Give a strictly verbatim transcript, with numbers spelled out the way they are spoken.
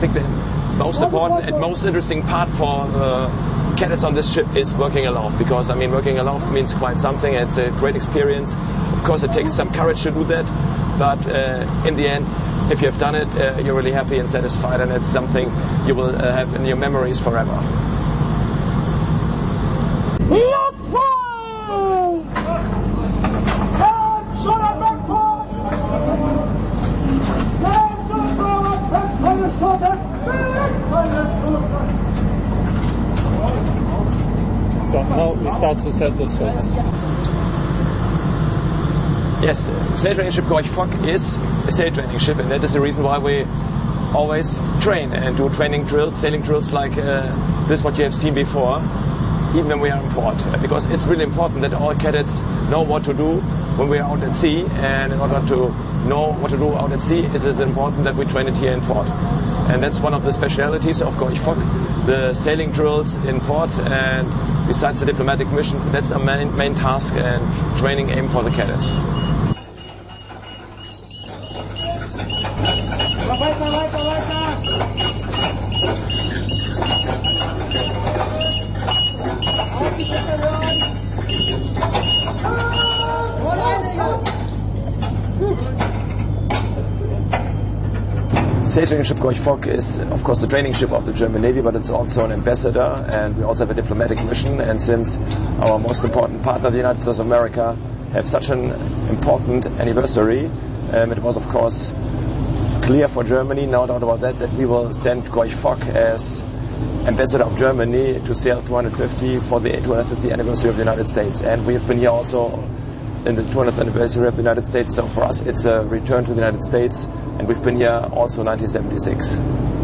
think the most important and most interesting part for the cadets on this ship is working aloft, because I mean working aloft means quite something. It's a great experience. Of course it takes some courage to do that, but uh, in the end, if you have done it, uh, you're really happy and satisfied, and it's something you will uh, have in your memories forever. So now we start to set the sails. Yes, sail training ship Gorch Fock is a sail training ship, and that is the reason why we always train and do training drills, sailing drills like uh, this, what you have seen before, even when we are in port. Because it's really important that all cadets know what to do when we are out at sea, and in order to know what to do out at sea, it is important that we train it here in port. And that's one of the specialities of Gorch Fock, the sailing drills in port, and besides the diplomatic mission, that's our main, main task and training aim for the cadets. Sail training ship Gorch Fock is, of course, the training ship of the German Navy, but it's also an ambassador, and we also have a diplomatic mission. And since our most important partner, the United States of America, have such an important anniversary, um, it was, of course, clear for Germany, no doubt about that, that we will send Gorch Fock as ambassador of Germany to sail two hundred fifty for the two hundred fiftieth anniversary of the United States. And we have been here also in the two hundredth anniversary of the United States, so for us it's a return to the United States, and we've been here also in nineteen seventy-six.